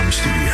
studio.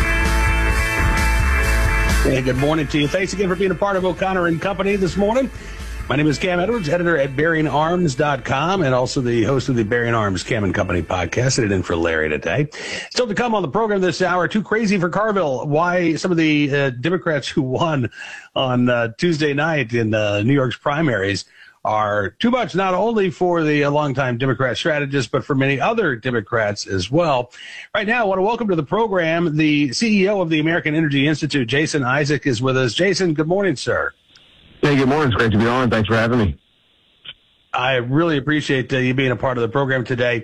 Hey, good morning to you. Thanks again for being a part of O'Connor and Company this morning. My name is Cam Edwards, editor at BearingArms.com, and also the host of the Bearing Arms Cam and Company podcast. It in for Larry today. Still to come on the program this hour, too crazy for Carville. Why some of the Democrats who won on Tuesday night in New York's primaries are too much, not only for the longtime Democrat strategist, but for many other Democrats as well. Right now, I want to welcome to the program the CEO of the American Energy Institute, Jason Isaac, is with us. Jason, good morning, sir. Hey, good morning. It's great to be on. Thanks for having me. I really appreciate you being a part of the program today.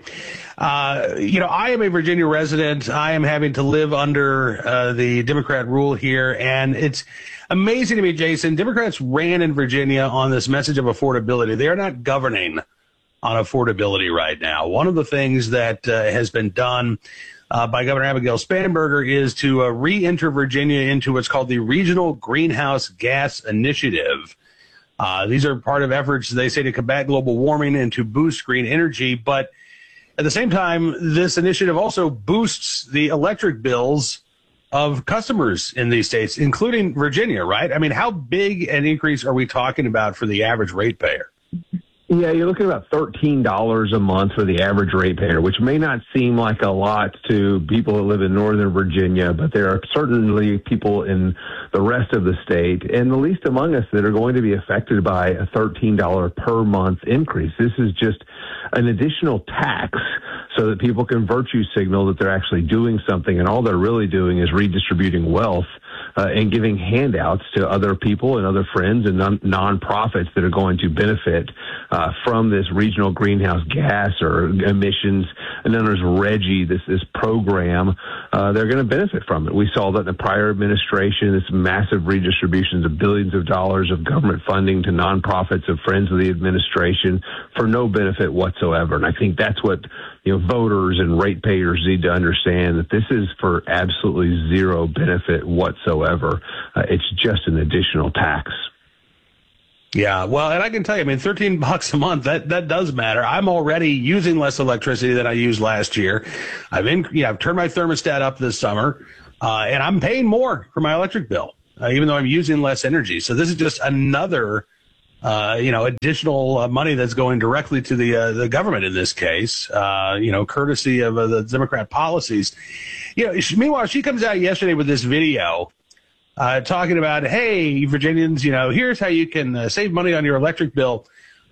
I am a Virginia resident. I am having to live under the Democrat rule here, and it's amazing to me, Jason. Democrats ran in Virginia on this message of affordability. They are not governing on affordability right now. One of the things that has been done by Governor Abigail Spanberger is to re-enter Virginia into what's called the Regional Greenhouse Gas Initiative. These are part of efforts, they say, to combat global warming and to boost green energy. But at the same time, this initiative also boosts the electric bills of customers in these states, including Virginia, right? I mean, how big an increase are we talking about for the average ratepayer? Yeah, you're looking at about $13 a month for the average ratepayer, which may not seem like a lot to people who live in Northern Virginia, but there are certainly people in the rest of the state, and the least among us, that are going to be affected by a $13 per month increase. This is just an additional tax so that people can virtue signal that they're actually doing something, and all they're really doing is redistributing wealth and giving handouts to other people and other friends and nonprofits that are going to benefit from this regional greenhouse gas or emissions, and then there's RGGI, this program. They're going to benefit from it. We saw that in the prior administration, this massive redistributions of billions of dollars of government funding to nonprofits of friends of the administration for no benefit whatsoever. And I think that's what voters and ratepayers need to understand, that this is for absolutely zero benefit whatsoever. It's just an additional tax. Yeah, well, and I can tell you, I mean, $13 a month, that does matter. I'm already using less electricity than I used last year. I've turned my thermostat up this summer, and I'm paying more for my electric bill, even though I'm using less energy. So this is just another additional money that's going directly to the government in this case, courtesy of the Democrat policies. Meanwhile, she comes out yesterday with this video talking about, hey, Virginians, here's how you can save money on your electric bill.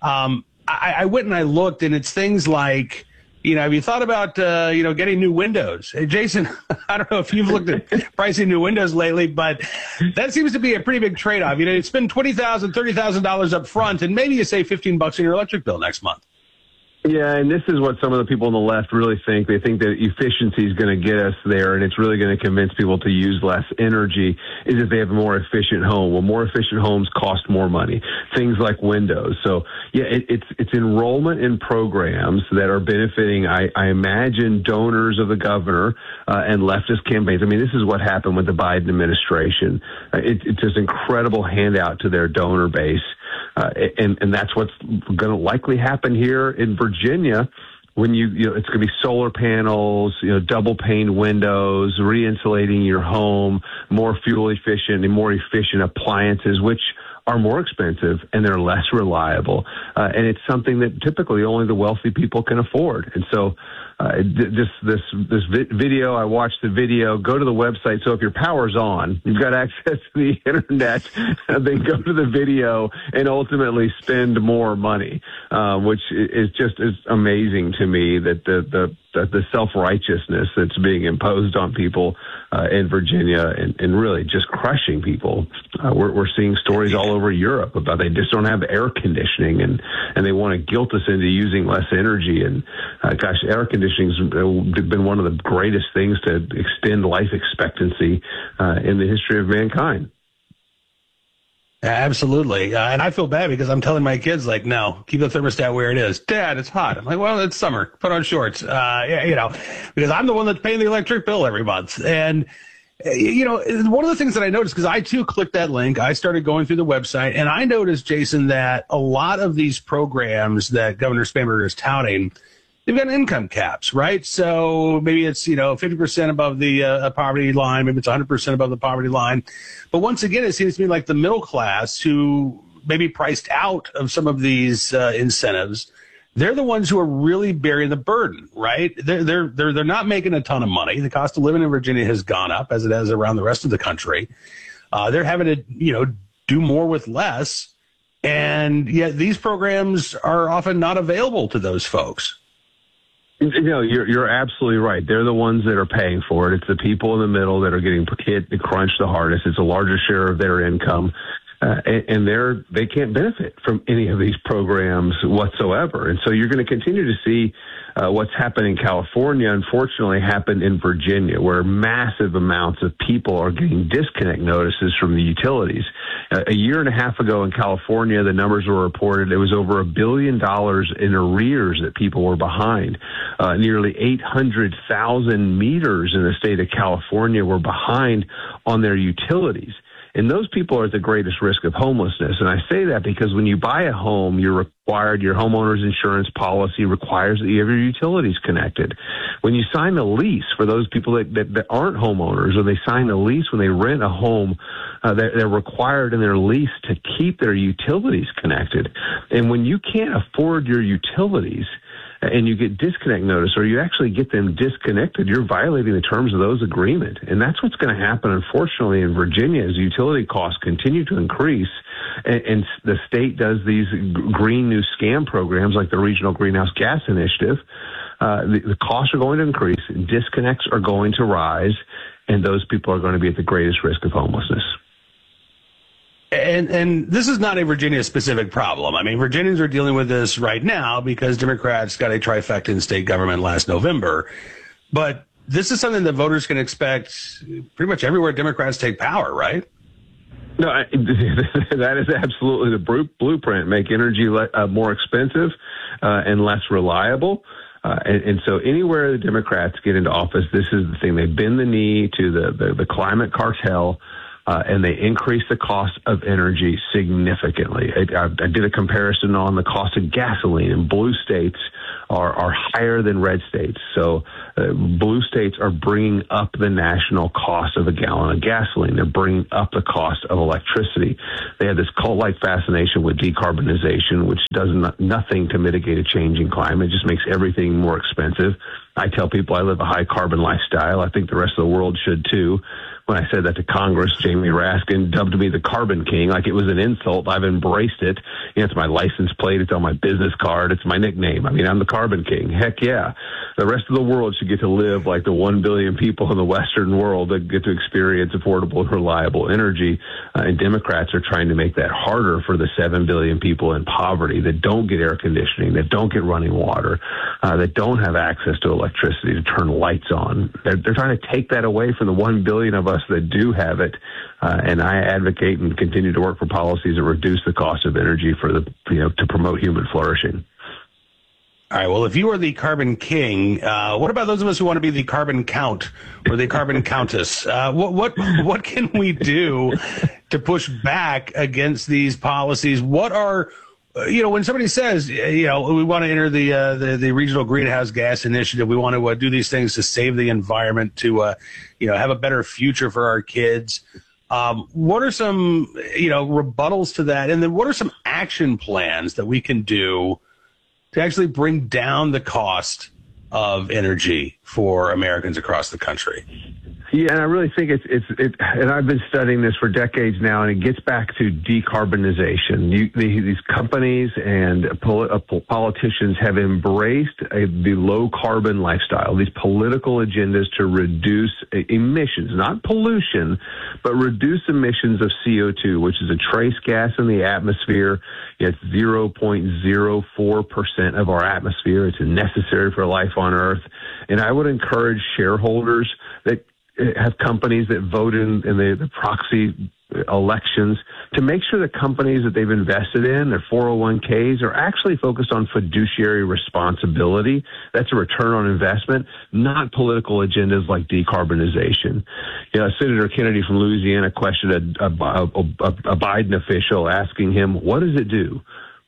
I went and I looked, and it's things like, have you thought about, getting new windows? Hey, Jason, I don't know if you've looked at pricing new windows lately, but that seems to be a pretty big trade-off. You spend $20,000, $30,000 up front, and maybe you save $15 on your electric bill next month. Yeah, and this is what some of the people on the left really think. They think that efficiency is going to get us there, and it's really going to convince people to use less energy, is if they have a more efficient home. Well, more efficient homes cost more money, things like windows. So, yeah, it's enrollment in programs that are benefiting, I imagine, donors of the governor and leftist campaigns. I mean, this is what happened with the Biden administration. It's this incredible handout to their donor base. And that's what's going to likely happen here in Virginia when it's going to be solar panels, double pane windows, re-insulating your home, more fuel efficient and more efficient appliances, which are more expensive and they're less reliable. And it's something that typically only the wealthy people can afford. And so this video, I watched the video, go to the website. So if your power's on, you've got access to the internet, then go to the video and ultimately spend more money, which is amazing to me, that the self-righteousness that's being imposed on people in Virginia and really just crushing people. We're seeing stories all over Europe about they just don't have air conditioning and they want to guilt us into using less energy. And air conditioning's been one of the greatest things to extend life expectancy in the history of mankind. Absolutely. And I feel bad because I'm telling my kids, no, keep the thermostat where it is. Dad, it's hot. I'm like, well, it's summer. Put on shorts. Because I'm the one that's paying the electric bill every month. And, one of the things that I noticed, because I too clicked that link, I started going through the website, and I noticed, Jason, that a lot of these programs that Governor Spanberger is touting, they've got income caps, right? So maybe it's, 50% above the poverty line, maybe it's 100% above the poverty line. But once again, it seems to me like the middle class who maybe priced out of some of these incentives, they're the ones who are really bearing the burden, right? They're not making a ton of money. The cost of living in Virginia has gone up as it has around the rest of the country. They're having to, do more with less. And yet these programs are often not available to those folks. You're absolutely right. They're the ones that are paying for it. It's the people in the middle that are getting hit and crunched the hardest. It's a larger share of their income. And they can't benefit from any of these programs whatsoever. And so you're going to continue to see what's happened in California, unfortunately, happen in Virginia, where massive amounts of people are getting disconnect notices from the utilities. A year and a half ago in California, the numbers were reported. It was over $1 billion in arrears that people were behind. Nearly 800,000 meters in the state of California were behind on their utilities. And those people are at the greatest risk of homelessness. And I say that because when you buy a home, your homeowner's insurance policy requires that you have your utilities connected. When you sign a lease, for those people that aren't homeowners, or they sign a lease when they rent a home, they're required in their lease to keep their utilities connected. And when you can't afford your utilities, and you get disconnect notice, or you actually get them disconnected, you're violating the terms of those agreement. And that's what's going to happen, unfortunately, in Virginia as utility costs continue to increase. And the state does these green new scam programs like the Regional Greenhouse Gas Initiative. The costs are going to increase, disconnects are going to rise, and those people are going to be at the greatest risk of homelessness. And this is not a Virginia-specific problem. I mean, Virginians are dealing with this right now because Democrats got a trifecta in state government last November. But this is something that voters can expect pretty much everywhere Democrats take power, right? No, that is absolutely the blueprint. Make energy more expensive and less reliable. And so anywhere the Democrats get into office, this is the thing. They bend the knee to the climate cartel. And they increase the cost of energy significantly. I did a comparison on the cost of gasoline, and blue states are higher than red states. So blue states are bringing up the national cost of a gallon of gasoline. They're bringing up the cost of electricity. They have this cult-like fascination with decarbonization, which does nothing to mitigate a changing climate. It just makes everything more expensive. I tell people I live a high-carbon lifestyle. I think the rest of the world should, too. When I said that to Congress, Jamie Raskin dubbed me the carbon king like it was an insult. I've embraced it. It's my license plate. It's on my business card. It's my nickname. I mean, I'm the carbon king. Heck yeah. The rest of the world should get to live like the 1 billion people in the Western world that get to experience affordable and reliable energy. And Democrats are trying to make that harder for the 7 billion people in poverty that don't get air conditioning, that don't get running water, that don't have access to electricity to turn lights on. They're trying to take that away from the 1 billion of us that do have it, and I advocate and continue to work for policies that reduce the cost of energy to promote human flourishing. All right. Well, if you are the carbon king, what about those of us who want to be the carbon count or the carbon countess? What can we do to push back against these policies? What are when somebody says, we want to enter the Regional Greenhouse Gas Initiative, we want to do these things to save the environment, to have a better future for our kids. What are some rebuttals to that, and then what are some action plans that we can do to actually bring down the cost of energy for Americans across the country? Yeah, and I really think and I've been studying this for decades now, and it gets back to decarbonization. These companies and politicians have embraced the low carbon lifestyle, these political agendas to reduce emissions, not pollution, but reduce emissions of CO2, which is a trace gas in the atmosphere. It's 0.04% of our atmosphere. It's necessary for life on Earth. And I would encourage shareholders that have companies that vote in the proxy elections to make sure the companies that they've invested in, their 401ks, are actually focused on fiduciary responsibility. That's a return on investment, not political agendas like decarbonization. Senator Kennedy from Louisiana questioned a Biden official, asking him, what does it do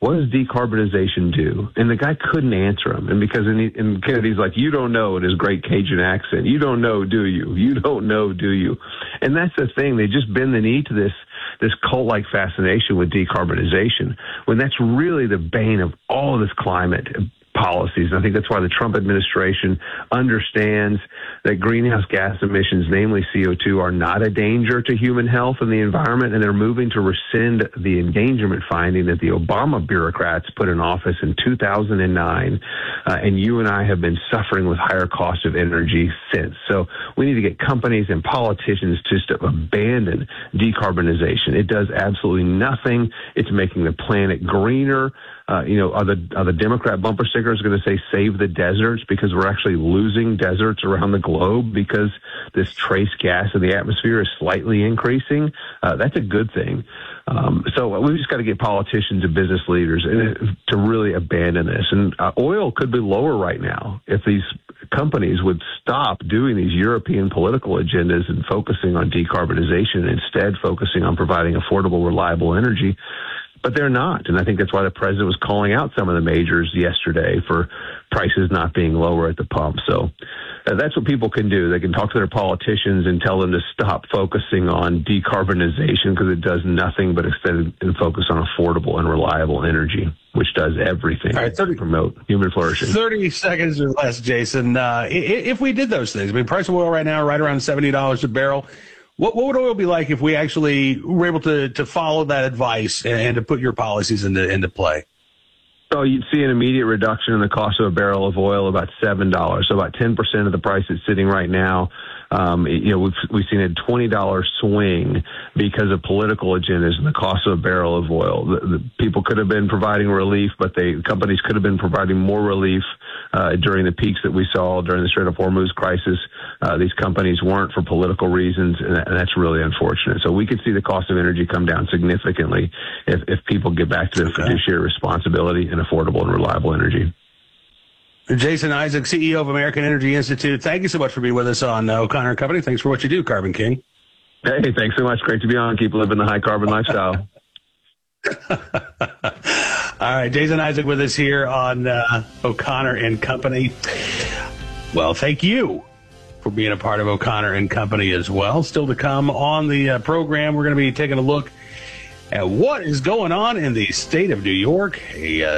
what does decarbonization do? And the guy couldn't answer him. And because and Kennedy's like, you don't know, in his great Cajun accent, you don't know, do you? You don't know, do you? And that's the thing. They just bend the knee to this cult-like fascination with decarbonization, when that's really the bane of all of this climate policies. And I think that's why the Trump administration understands that greenhouse gas emissions, namely CO2, are not a danger to human health and the environment, and they're moving to rescind the endangerment finding that the Obama bureaucrats put in office in 2009. And you and I have been suffering with higher cost of energy since. So we need to get companies and politicians just to abandon decarbonization. It does absolutely nothing. It's making the planet greener. Are the Democrat bumper stickers going to say save the deserts, because we're actually losing deserts around the globe because this trace gas in the atmosphere is slightly increasing? That's a good thing. So we've just got to get politicians and business leaders to really abandon this. And oil could be lower right now if these companies would stop doing these European political agendas and focusing on decarbonization and instead focusing on providing affordable, reliable energy. But they're not. And I think that's why the president was calling out some of the majors yesterday for prices not being lower at the pump. So that's what people can do. They can talk to their politicians and tell them to stop focusing on decarbonization, because it does nothing but instead focus on affordable and reliable energy, which does everything to promote human flourishing. 30 seconds or less, Jason. If we did those things, I mean, price of oil right now, right around $70 a barrel. What would oil be like if we actually were able to follow that advice and to put your policies into play? So you'd see an immediate reduction in the cost of a barrel of oil, about $7. So about 10% of the price it's sitting right now. We've seen a $20 swing because of political agendas and the cost of a barrel of oil. The people could have been providing relief, but companies could have been providing more relief during the peaks that we saw during the Strait of Hormuz crisis. These companies weren't for political reasons, and that's really unfortunate. So we could see the cost of energy come down significantly if people get back to their fiduciary responsibility and affordable and reliable energy. Jason Isaac, CEO of American Energy Institute, thank you so much for being with us on O'Connor & Company. Thanks for what you do, Carbon King. Hey, thanks so much. Great to be on. Keep living the high carbon lifestyle. All right, Jason Isaac with us here on O'Connor & Company. Well, thank you for being a part of O'Connor & Company as well. Still to come on the program, we're going to be taking a look at what is going on in the state of New York.